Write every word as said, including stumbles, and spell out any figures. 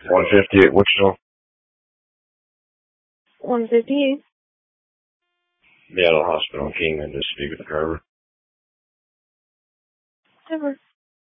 one fifty-eight Wichita. one fifty-eight. Be out of the hospital in Kingman to speak with the driver. Never.